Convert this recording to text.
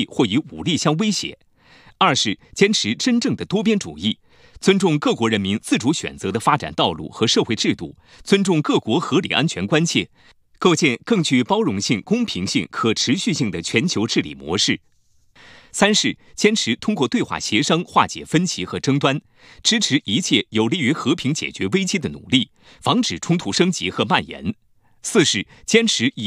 或以武力相威胁；二是坚持真正的多边主义，尊重各国人民自主选择的发展道路和社会制度，尊重各国合理安全关切，构建更具包容性、公平性、可持续性的全球治理模式。三是坚持通过对话协商化解分歧和争端，支持一切有利于和平解决危机的努力，防止冲突升级和蔓延。四是坚持以